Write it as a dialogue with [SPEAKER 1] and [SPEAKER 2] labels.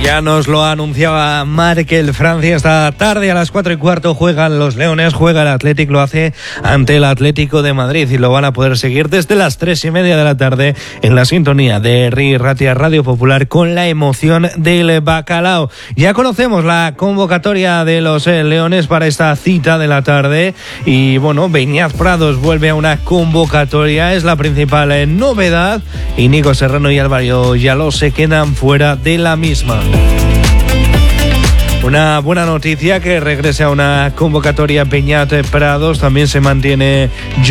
[SPEAKER 1] Ya nos lo anunciaba Markel. Francia esta tarde a las 4:15 juegan los Leones, juega el Athletic, lo hace ante el Atlético de Madrid y lo van a poder seguir desde las 3:30 de la tarde en la sintonía de RI Ratia Radio Popular con la emoción del bacalao. Ya conocemos la convocatoria de los Leones para esta cita de la tarde y bueno, Beñat Prados vuelve a una convocatoria, es la principal novedad, y Nico Serrano y Álvaro Yaló se quedan fuera de la misma. Una buena noticia que regrese a una convocatoria Beñat Prados, también se mantiene